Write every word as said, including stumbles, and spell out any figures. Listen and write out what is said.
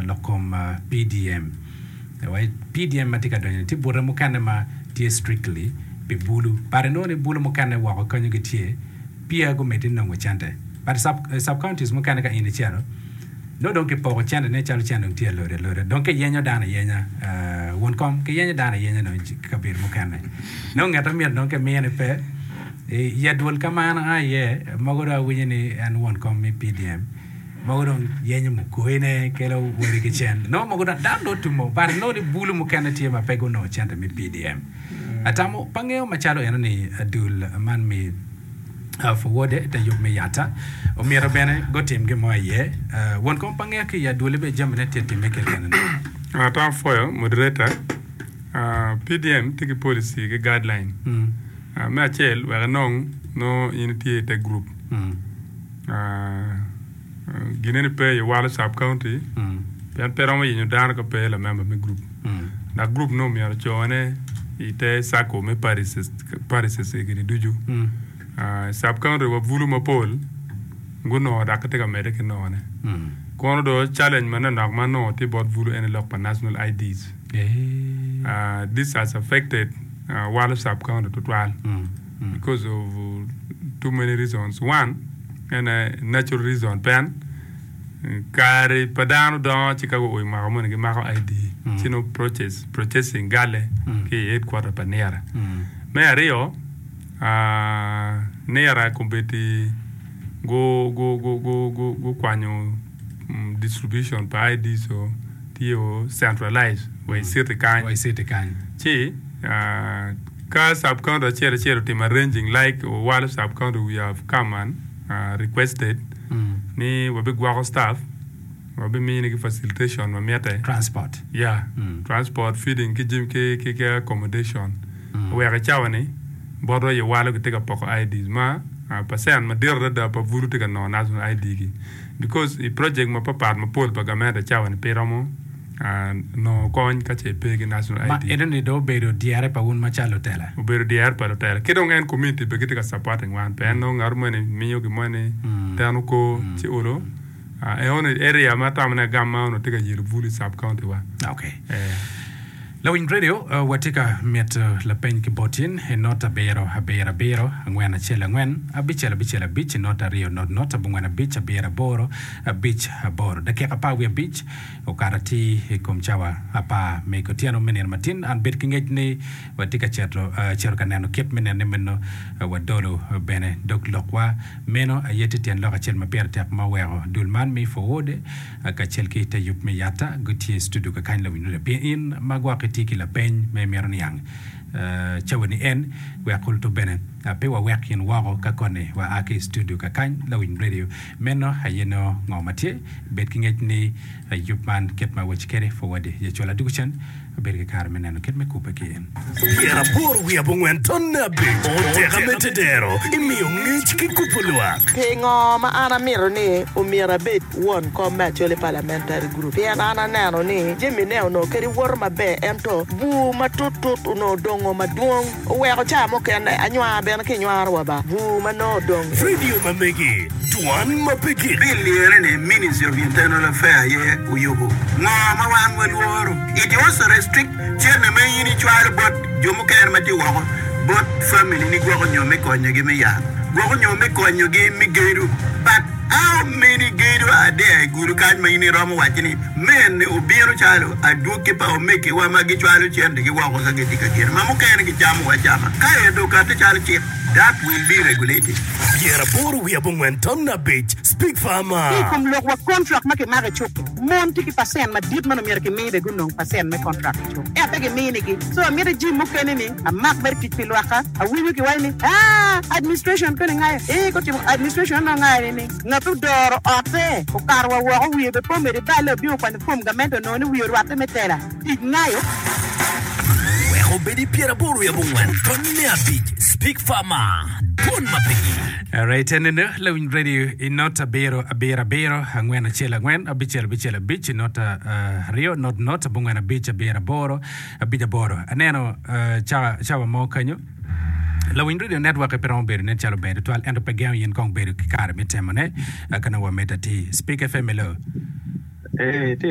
lokom P D M wai P D M matika donyo ti bura mukane ma tie strictly pe bulu pare no ne bulu mukane wa ko kanyo gitie pia go metin no chante but sub sub counties mukane ka ini chero no donc po chante ne chalu chante tie lore lore donc yenyo dana yenya uh, won kom ke yenya dana yenya no kabir mukane no ngata mier donc me ne pe e yadwol kamana aye magora winyeni an won kom mi P D M magora yenya mu koine kelo wori ke chen no magora download to mo but no de bulu mukane tie ma pego no chante mi P D M atamo pangeo machalo eno ni adul man mi uh, forward ta yub me yata o mira bene go team ge moye uh, won kom pangeo ki ya dole be jamne tete meke ken ata foyo moderator uh, P D M tiki policy ge guideline mm. uh, me achel wa non no unity te group mm. uh, uh, ginene pe yo wala sub county mm. pen peramo yinyo dan ko pe la member me group mm. na group no mi ara chone ite sako me paris paris se gidi duju mm. uh, sub county wa vulu ma pol nguno dakate ka mede ke no ne mm. kono do challenge mana nak mano ti bot vulu en lok pa national I Ds yeah. uh, this has affected uh, wala sub county to twal mm. mm. because of uh, too many reasons. One and a natural reason pen kare padano do Chicago o ma mo ngi ma ko I D sino process processing gale mm. ke headquarter panera mm. me ario a nera competi go go go go go go kwanyo um, distribution pa I D so tio centralized we city kan we city kan chi uh, ka sub county chere chere team arranging like while sub county we have come and uh, requested mm. ni wabi gwa staff wabi mi ni facilitation ma miata transport yeah mm. transport feeding ki jim ke ke ke accommodation mm. we ga chawani bodo ye wala ko tega poko I Ds ma uh, pasen ma dirda da pa vuru tega no national I D gi because the project ma papa ma pol pa gameda chawani peramo uh, no kon ka che pe national ma I D ma eden do bedo diare pa un machalo tela o bedo diare pa tela kido ngen community be kitika supporting wan pe no ngarmone minyo gi mone tanu ko ci olo e on area ma tamna gamma no tega yiru vuli sub county wa okay eh Lawin radio uh, watika met uh, la pen ki botin e nota bero ha bera bero ngwana chela ngwen abichela bichela bich nota rio not nota bungwana bich bera boro a bich boro da keka pa we bich o karati e komchawa apa me kotiano menen matin an bet kinget ni watika chetro uh, chero kanano kep menen ne menno uh, wadolo uh, bene dok lokwa meno ayeti ten loka chel ma pertek ma wero dulman mi forward uh, ka chel ki te yup me yata gutie studio ka kan lawin radio in magwa tiki la pen me meron yang uh, chawani en we akulto benen ape wa work in waro ka kone wa ake studio ka kan lawin radio meno hayeno ngomati bet kinget ni uh, yupman ket ma wach kere forward ye chola dukuchen berge kar meneno ket me kupa kien yera por wi abongwen tonna be o te gametedero imio ngich ki kupulwa pengo ma ana miro ni o mira bet won ko ma chole parliamentary group ya ana nano ni jemi ne no keri wor ma be ento bu ma tutut no dongo ma duong we ko cha mo ken anywa be na kinwa wa ba bu ma no dong radio ma megi tuan ma peki billion ne ministry of internal affairs ye uyugo no ma wan wel woro it also restrict chene me yini chwal bot jomo ker mati wo bot family ni go nyome ko nyege me ya go nyome ko nyege mi geru but how many geru are there guru kan me ni romo wachini men obiero chalo aduke pa o meke wa magi chwalo chende ge wo ko ga dika ker mamu ken ge jamu wa jama kae do ka te chalo chip that will be regulated yera boru wi abongwen tonna beach speak farmer e kom lok wa contract ma ke ma ke chok mon tiki pasen ma dit ma no mer ke me be gunno pasen me contract chok e apege me ni gi so mi de jim mo kene ni a mak ber ki pilwaka a wi wi ki wani ah administration ko ngai e ko ti administration na ngai ni na tu doro ote ko karwa wo wi be po me de bale bi o kwa ni pom gamento no ni wi ro ate metela ti ngai Obedi Pierre Boru ya bungwan Tonna beach speak farmer Bon mapiki all right and no lawin radio in nota bero abera bero ngwena chela ngwen abichela bichela bich nota uh, rio not not bungwana bicha bera boro abija boro aneno uh, cha cha mo kanyo lawin radio network pero bero net chalo bero twal endo pegam yen kong bero kar mitemone kana wa metati speak F M lo eh